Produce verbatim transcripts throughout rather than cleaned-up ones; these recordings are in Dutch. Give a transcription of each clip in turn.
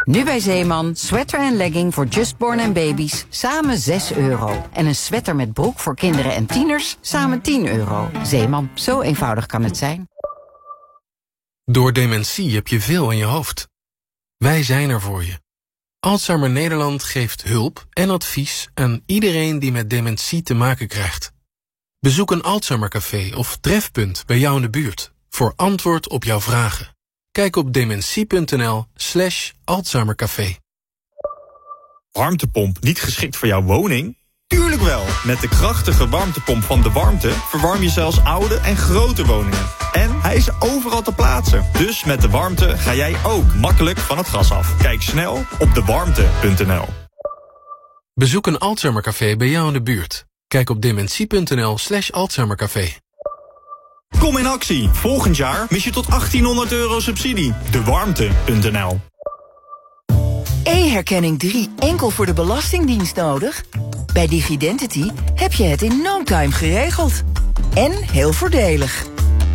Nu bij Zeeman, sweater en legging voor Justborn en baby's, samen zes euro. En een sweater met broek voor kinderen en tieners, samen tien euro. Zeeman, zo eenvoudig kan het zijn. Door dementie heb je veel in je hoofd. Wij zijn er voor je. Alzheimer Nederland geeft hulp en advies aan iedereen die met dementie te maken krijgt. Bezoek een Alzheimercafé of trefpunt bij jou in de buurt voor antwoord op jouw vragen. Kijk op dementie.nl slash Alzheimercafé. Warmtepomp niet geschikt voor jouw woning? Tuurlijk wel! Met de krachtige warmtepomp van De Warmte verwarm je zelfs oude en grote woningen. En hij is overal te plaatsen. Dus met De Warmte ga jij ook makkelijk van het gas af. Kijk snel op de warmte punt n l. Bezoek een Alzheimercafé bij jou in de buurt. Kijk op dementie.nl slash Alzheimercafé. Kom in actie. Volgend jaar mis je tot achttienhonderd euro subsidie. de warmte punt n l. E-herkenning drie enkel voor de Belastingdienst nodig? Bij Digidentity heb je het in no time geregeld. En heel voordelig.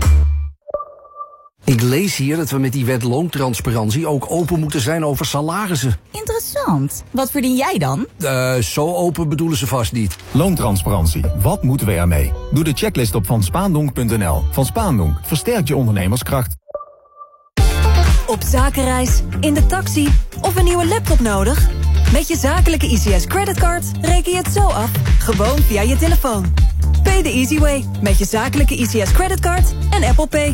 Ik lees hier dat we met die wet loontransparantie ook open moeten zijn over salarissen. Interessant. Wat verdien jij dan? Uh, zo open bedoelen ze vast niet. Loontransparantie. Wat moeten we ermee? Doe de checklist op van spaandonk punt n l. Van Spaandonk versterkt je ondernemerskracht. Op zakenreis, in de taxi of een nieuwe laptop nodig? Met je zakelijke I C S creditcard reken je het zo af. Gewoon via je telefoon. Pay the easy way. Met je zakelijke I C S creditcard en Apple Pay.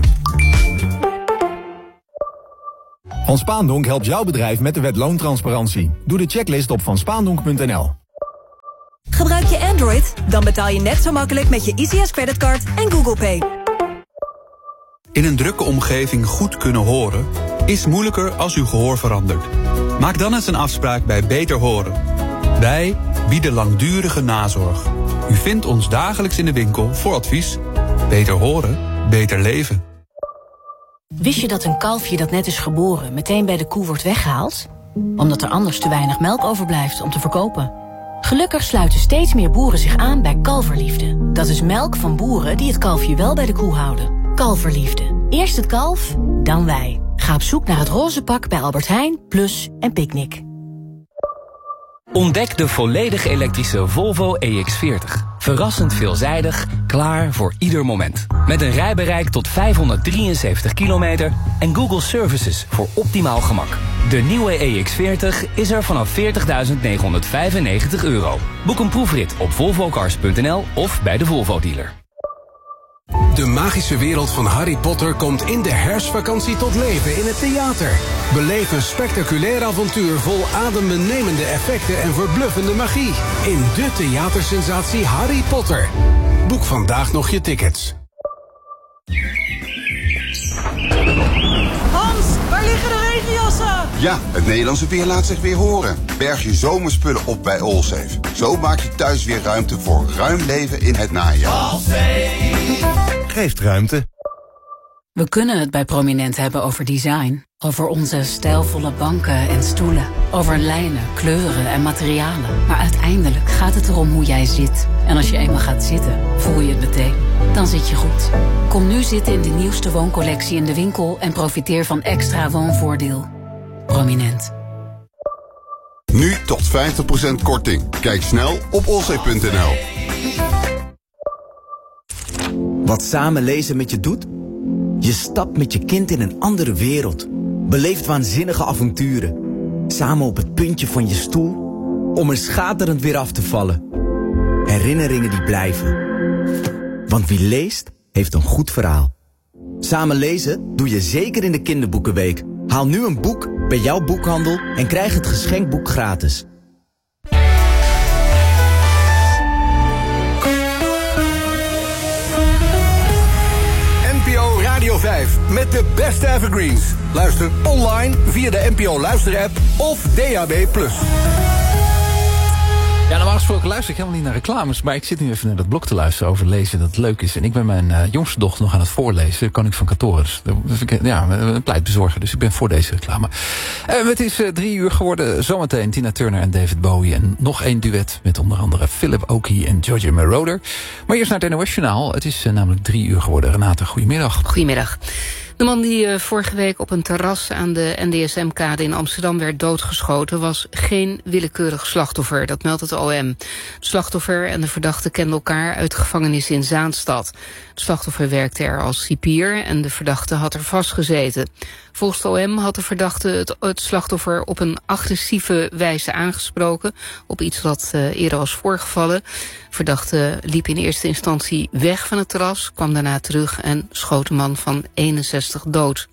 Van Spaandonk helpt jouw bedrijf met de wet loontransparantie. Doe de checklist op van spaandonk punt n l. Gebruik je Android? Dan betaal je net zo makkelijk met je I C S creditcard en Google Pay. In een drukke omgeving goed kunnen horen is moeilijker als uw gehoor verandert. Maak dan eens een afspraak bij Beter Horen. Wij bieden langdurige nazorg. U vindt ons dagelijks in de winkel voor advies. Beter horen, beter leven. Wist je dat een kalfje dat net is geboren meteen bij de koe wordt weggehaald? Omdat er anders te weinig melk overblijft om te verkopen. Gelukkig sluiten steeds meer boeren zich aan bij Kalverliefde. Dat is melk van boeren die het kalfje wel bij de koe houden. Kalverliefde. Eerst het kalf, dan wij. Ga op zoek naar het roze pak bij Albert Heijn, Plus en Picnic. Ontdek de volledig elektrische Volvo E X veertig. Verrassend veelzijdig, klaar voor ieder moment. Met een rijbereik tot vijfhonderddrieënzeventig kilometer en Google Services voor optimaal gemak. De nieuwe E X veertig is er vanaf veertigduizend negenhonderdvijfennegentig euro. Boek een proefrit op volvocars punt n l of bij de Volvo dealer. De magische wereld van Harry Potter komt in de herfstvakantie tot leven in het theater. Beleef een spectaculair avontuur vol adembenemende effecten en verbluffende magie. In de theatersensatie Harry Potter. Boek vandaag nog je tickets. Hans, waar liggen de regenjassen? Ja, het Nederlandse weer laat zich weer horen. Berg je zomerspullen op bij Allsafe. Zo maak je thuis weer ruimte voor ruim leven in het najaar. Allsafe geeft ruimte. We kunnen het bij Prominent hebben over design. Over onze stijlvolle banken en stoelen. Over lijnen, kleuren en materialen. Maar uiteindelijk gaat het erom hoe jij zit. En als je eenmaal gaat zitten, voel je het meteen. Dan zit je goed. Kom nu zitten in de nieuwste wooncollectie in de winkel en profiteer van extra woonvoordeel. Prominent. Nu tot vijftig procent korting. Kijk snel op allsafe punt n l. Wat samen lezen met je doet? Je stapt met je kind in een andere wereld. Beleeft waanzinnige avonturen. Samen op het puntje van je stoel, om er schaterend weer af te vallen. Herinneringen die blijven. Want wie leest, heeft een goed verhaal. Samen lezen doe je zeker in de kinderboekenweek. Haal nu een boek bij jouw boekhandel en krijg het geschenkboek gratis. N P O Radio vijf met de beste evergreens. Luister online via de N P O luisterapp of D A B plus. Ja, normaal gesproken luister ik helemaal niet naar reclames, maar ik zit nu even naar dat blok te luisteren over lezen dat het leuk is. En ik ben mijn uh, jongste dochter nog aan het voorlezen, Koning van Catoris. Ja, een pleitbezorger, dus ik ben voor deze reclame. Uh, het is uh, drie uur geworden, zometeen Tina Turner en David Bowie. En nog één duet met onder andere Philip Oakey en Giorgio Moroder. Maar eerst naar het N O S Journaal. Het is uh, namelijk drie uur geworden. Renate, goedemiddag. Goedemiddag. De man die uh, vorige week op een terras aan de N D S M-kade in Amsterdam werd doodgeschoten was geen willekeurig slachtoffer, dat meldt het O M. Het slachtoffer en de verdachte kenden elkaar uit de gevangenis in Zaanstad. Het slachtoffer werkte er als cipier en de verdachte had er vastgezeten. Volgens het O M had de verdachte het, het slachtoffer op een agressieve wijze aangesproken, op iets dat uh, eerder was voorgevallen. De verdachte liep in eerste instantie weg van het terras, kwam daarna terug en schoot de man van eenenzestig dood.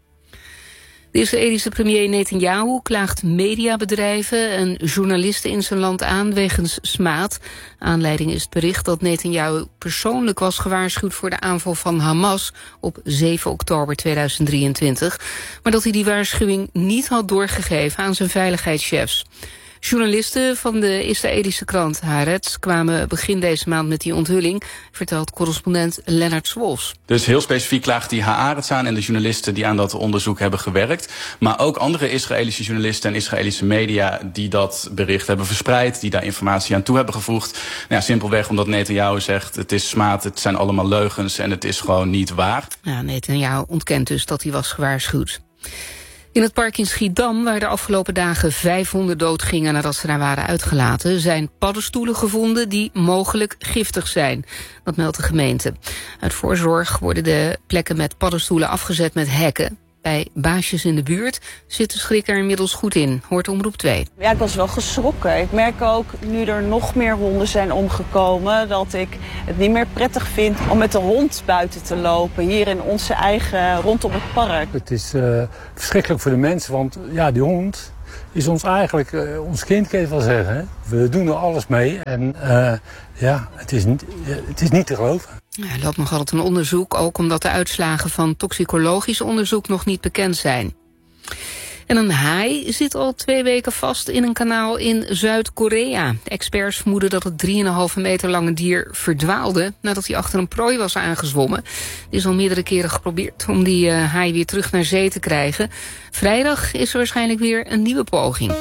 De Israëlische premier Netanyahu klaagt mediabedrijven en journalisten in zijn land aan wegens smaad. Aanleiding is het bericht dat Netanyahu persoonlijk was gewaarschuwd voor de aanval van Hamas op zeven oktober tweeduizend drieëntwintig, maar dat hij die waarschuwing niet had doorgegeven aan zijn veiligheidschefs. Journalisten van de Israëlische krant Haaretz kwamen begin deze maand met die onthulling, vertelt correspondent Lennart Swolfs. Dus heel specifiek klaagt die Haaretz aan en de journalisten die aan dat onderzoek hebben gewerkt. Maar ook andere Israëlische journalisten en Israëlische media die dat bericht hebben verspreid, die daar informatie aan toe hebben gevoegd. Nou ja, simpelweg omdat Netanyahu zegt, het is smaad, het zijn allemaal leugens en het is gewoon niet waar. Ja, Netanyahu ontkent dus dat hij was gewaarschuwd. In het park in Schiedam, waar de afgelopen dagen vijf honden doodgingen nadat ze daar waren uitgelaten, zijn paddenstoelen gevonden die mogelijk giftig zijn. Dat meldt de gemeente. Uit voorzorg worden de plekken met paddenstoelen afgezet met hekken. Bij baasjes in de buurt zit de schrik er inmiddels goed in, hoort Omroep twee. Ja, ik was wel geschrokken. Ik merk ook, nu er nog meer honden zijn omgekomen, dat ik het niet meer prettig vind om met de hond buiten te lopen. Hier in onze eigen, rondom het park. Het is uh, verschrikkelijk voor de mensen, want ja, die hond is ons eigenlijk, uh, ons kind kan je wel zeggen. Hè? We doen er alles mee en uh, ja, het is, niet, uh, het is niet te geloven. Ja, er loopt nog altijd een onderzoek, ook omdat de uitslagen van toxicologisch onderzoek nog niet bekend zijn. En een haai zit al twee weken vast in een kanaal in Zuid-Korea. De experts vermoeden dat het drie komma vijf meter lange dier verdwaalde nadat hij achter een prooi was aangezwommen. Er is al meerdere keren geprobeerd om die uh, haai weer terug naar zee te krijgen. Vrijdag is er waarschijnlijk weer een nieuwe poging.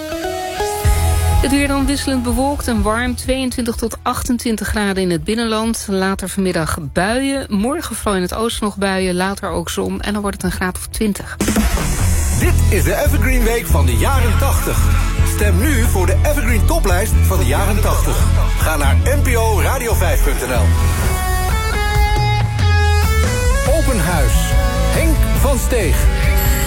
Het weer dan wisselend bewolkt en warm, tweeëntwintig tot achtentwintig graden in het binnenland. Later vanmiddag buien, morgen vooral in het oosten nog buien, later ook zon en dan wordt het een graad of twintig. Dit is de Evergreen Week van de jaren tachtig. Stem nu voor de Evergreen toplijst van de jaren tachtig. Ga naar n p o radio vijf punt n l. Open Huis. Henk van Steeg.